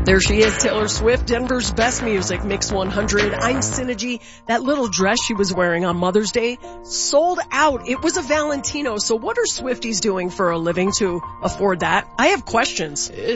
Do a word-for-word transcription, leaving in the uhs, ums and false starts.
There she is, Taylor Swift, Denver's best music, Mix one hundred. I'm Synergy. That little dress she was wearing on Mother's Day sold out. It was a Valentino. So what are Swifties doing for a living to afford that? I have questions.